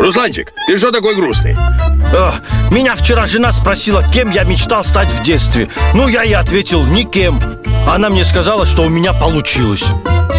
Русланчик, ты что такой грустный? Меня вчера жена спросила, кем я мечтал стать в детстве. Ну, я ей ответил, никем. Она мне сказала, что у меня получилось.